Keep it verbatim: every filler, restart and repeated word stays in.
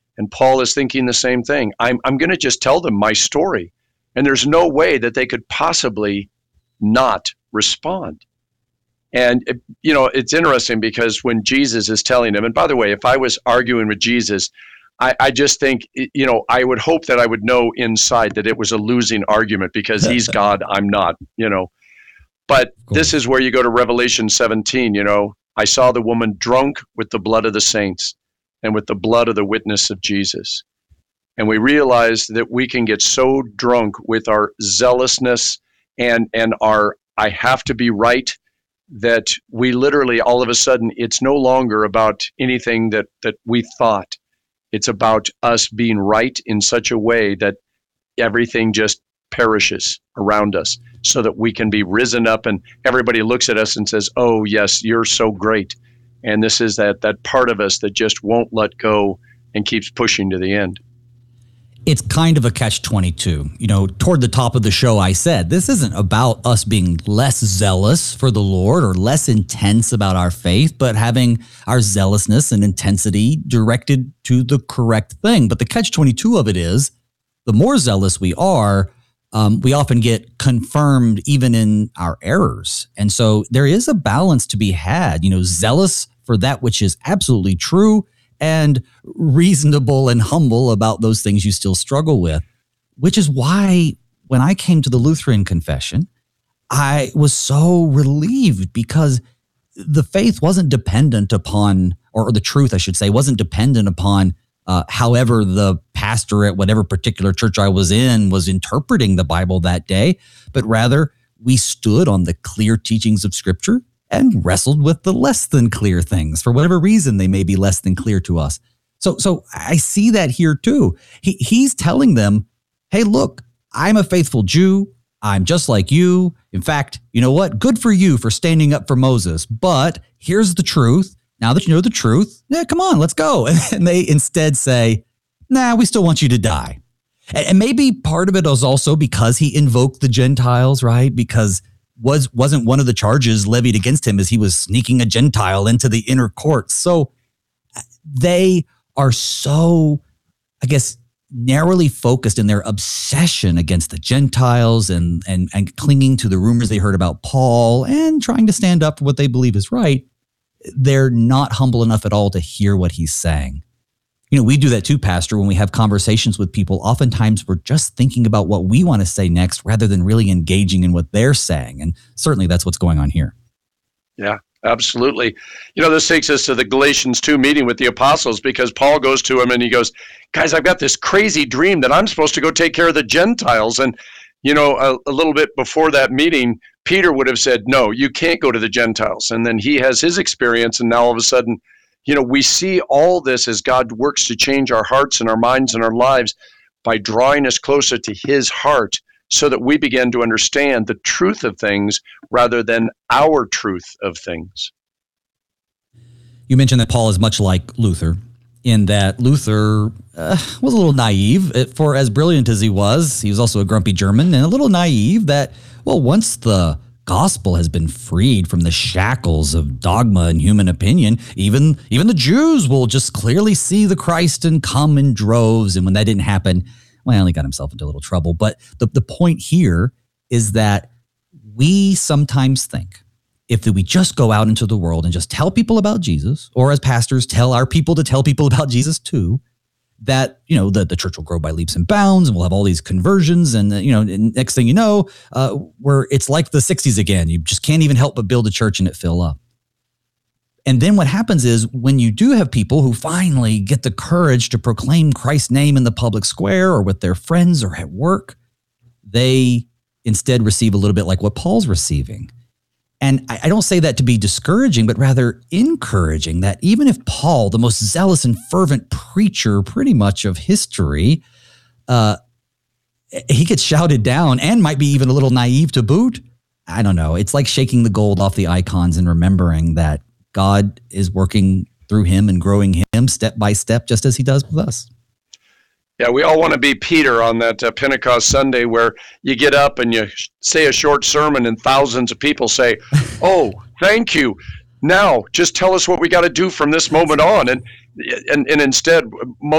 And Paul is thinking the same thing. I'm, I'm going to just tell them my story. And there's no way that they could possibly not respond. And, it, you know, it's interesting because when Jesus is telling them, and by the way, if I was arguing with Jesus, I, I just think, you know, I would hope that I would know inside that it was a losing argument because he's God, I'm not, you know. But this is where you go to Revelation seventeen, you know, I saw the woman drunk with the blood of the saints and with the blood of the witness of Jesus. And we realize that we can get so drunk with our zealousness and, and our, I have to be right, that we literally, all of a sudden, it's no longer about anything that, that we thought. It's about us being right in such a way that everything just perishes around us so that we can be risen up and everybody looks at us and says, oh, yes, you're so great. And this is that that part of us that just won't let go and keeps pushing to the end. It's kind of a catch twenty-two. You know, toward the top of the show, I said, this isn't about us being less zealous for the Lord or less intense about our faith, but having our zealousness and intensity directed to the correct thing. But the catch twenty-two of it is, the more zealous we are, um, we often get confirmed even in our errors. And so there is a balance to be had, you know, zealous for that which is absolutely true, and reasonable and humble about those things you still struggle with, which is why when I came to the Lutheran confession, I was so relieved because the faith wasn't dependent upon, or the truth, I should say, wasn't dependent upon uh, however the pastor at whatever particular church I was in was interpreting the Bible that day, but rather we stood on the clear teachings of Scripture and wrestled with the less than clear things for whatever reason they may be less than clear to us. So so I see that here too. He he's telling them, hey, look, I'm a faithful Jew. I'm just like you. In fact, you know what? Good for you for standing up for Moses. But here's the truth. Now that you know the truth, yeah, come on, let's go. And they instead say, nah, we still want you to die. And maybe part of it is also because he invoked the Gentiles, right? Because Was, wasn't one of the charges levied against him as he was sneaking a Gentile into the inner courts. So they are so, I guess, narrowly focused in their obsession against the Gentiles and, and, and clinging to the rumors they heard about Paul and trying to stand up for what they believe is right. They're not humble enough at all to hear what he's saying. You know, we do that too, Pastor, when we have conversations with people. Oftentimes we're just thinking about what we want to say next rather than really engaging in what they're saying. And certainly that's what's going on here. Yeah, absolutely. You know, this takes us to the Galatians two meeting with the apostles because Paul goes to him and he goes, guys, I've got this crazy dream that I'm supposed to go take care of the Gentiles. And, you know, a, a little bit before that meeting, Peter would have said, no, you can't go to the Gentiles. And then he has his experience and now all of a sudden, you know, we see all this as God works to change our hearts and our minds and our lives by drawing us closer to his heart so that we begin to understand the truth of things rather than our truth of things. You mentioned that Paul is much like Luther in that Luther uh, was a little naive. For as brilliant as he was, he was also a grumpy German and a little naive that, well, once the gospel has been freed from the shackles of dogma and human opinion, even even the Jews will just clearly see the Christ and come in droves. And when that didn't happen, well, he got himself into a little trouble. But the, the point here is that we sometimes think if we just go out into the world and just tell people about Jesus, or as pastors tell our people to tell people about Jesus too, that, you know, the, the church will grow by leaps and bounds and we'll have all these conversions. And, you know, next thing you know, uh, where it's like the sixties again. You just can't even help but build a church and it fill up. And then what happens is when you do have people who finally get the courage to proclaim Christ's name in the public square or with their friends or at work, they instead receive a little bit like what Paul's receiving. And I don't say that to be discouraging, but rather encouraging that even if Paul, the most zealous and fervent preacher pretty much of history, uh, he gets shouted down and might be even a little naive to boot. I don't know. It's like shaking the gold off the icons and remembering that God is working through him and growing him step by step, just as he does with us. Yeah, we all want to be Peter on that uh, Pentecost Sunday where you get up and you say a short sermon and thousands of people say, oh, thank you. Now, just tell us what we got to do from this moment on. And, and, and instead, most